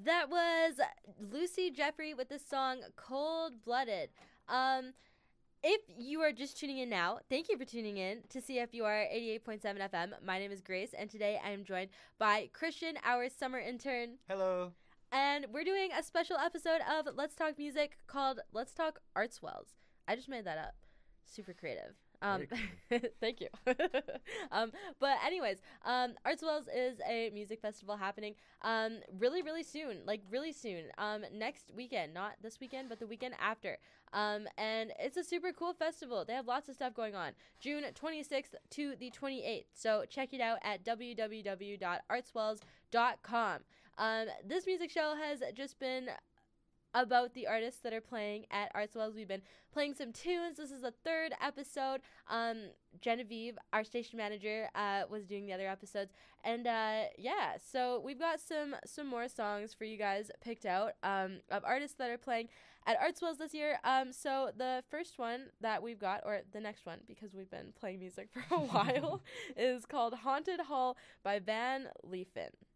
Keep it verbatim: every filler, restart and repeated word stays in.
That was Lucy Jeffrey with the song Cold Blooded. Um, if you are just tuning in now, thank you for tuning in to C F U R eighty-eight point seven F M. My name is Grace, and today I am joined by Christian, our summer intern. Hello. And we're doing a special episode of Let's Talk Music called Let's Talk Artswells. I just made that up. Super creative. Um, thank you. um, but anyways, um, Artswells is a music festival happening um, really, really soon. Like, really soon. Um, next weekend. Not this weekend, but the weekend after. Um, and it's a super cool festival. They have lots of stuff going on. June twenty-sixth to the twenty-eighth. So check it out at w w w dot artswells dot com. Um, this music show has just been about the artists that are playing at Artswells. We've been playing some tunes. This is the third episode. Um, Genevieve, our station manager, uh, was doing the other episodes. And, uh, yeah, so we've got some, some more songs for you guys picked out, um, of artists that are playing at Artswells this year. Um, so the first one that we've got, or the next one, because we've been playing music for a while, is called Haunted Hall by Van Leeuwen.